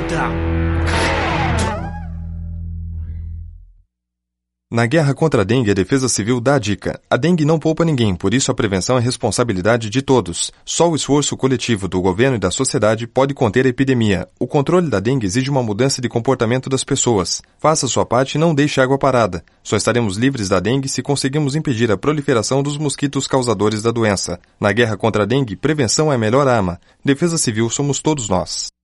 Na guerra contra a dengue, a Defesa Civil dá a dica. A dengue não poupa ninguém, por isso a prevenção é responsabilidade de todos. Só o esforço coletivo do governo e da sociedade pode conter a epidemia. O controle da dengue exige uma mudança de comportamento das pessoas. Faça sua parte e não deixe água parada. Só estaremos livres da dengue se conseguirmos impedir a proliferação dos mosquitos causadores da doença. Na guerra contra a dengue, prevenção é a melhor arma. Defesa Civil somos todos nós.